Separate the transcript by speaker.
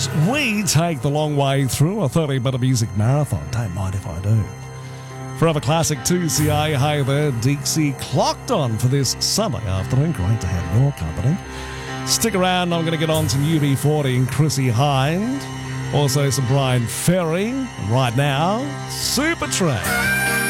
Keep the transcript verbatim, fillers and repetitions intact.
Speaker 1: as we take the long way through a thirty-minute music marathon. Don't mind if I do. Forever Classic two C A, hey there, Dixie clocked on for this Sunday afternoon. Great to have your company. Stick around, I'm going to get on some U B forty and Chrissy Hind. Also some Brian Ferry. Right now, Supertrain.